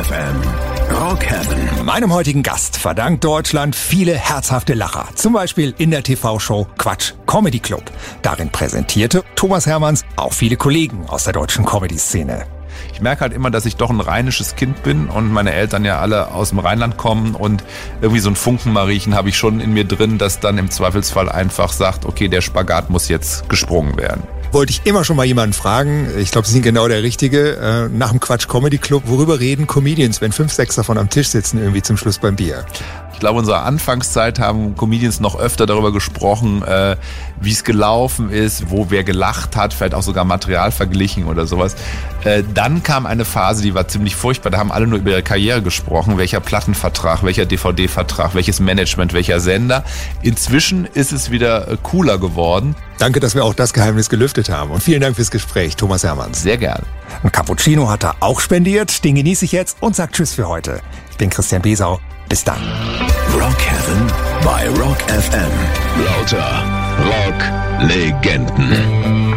FM. Rock Heaven. Meinem heutigen Gast verdankt Deutschland viele herzhafte Lacher. Zum Beispiel in der TV-Show Quatsch Comedy Club. Darin präsentierte Thomas Hermanns auch viele Kollegen aus der deutschen Comedy-Szene. Ich merke halt immer, dass ich doch ein rheinisches Kind bin und meine Eltern ja alle aus dem Rheinland kommen und irgendwie so ein Funkenmariechen habe ich schon in mir drin, das dann im Zweifelsfall einfach sagt, okay, der Spagat muss jetzt gesprungen werden. Wollte ich immer schon mal jemanden fragen, ich glaube, Sie sind genau der Richtige, nach dem Quatsch Comedy Club, worüber reden Comedians, wenn 5, 6 davon am Tisch sitzen, irgendwie zum Schluss beim Bier? Ich glaube, in unserer Anfangszeit haben Comedians noch öfter darüber gesprochen, wie es gelaufen ist, wo wer gelacht hat, vielleicht auch sogar Material verglichen oder sowas. Dann kam eine Phase, die war ziemlich furchtbar, da haben alle nur über ihre Karriere gesprochen, welcher Plattenvertrag, welcher DVD-Vertrag, welches Management, welcher Sender. Inzwischen ist es wieder cooler geworden. Danke, dass wir auch das Geheimnis gelüftet haben und vielen Dank fürs Gespräch, Thomas Hermanns. Sehr gern. Ein Cappuccino hat er auch spendiert, den genieße ich jetzt und sag Tschüss für heute. Ich bin Christian Besau, bis dann. Rock Heaven bei Rock FM. Lauter Rock-Legenden.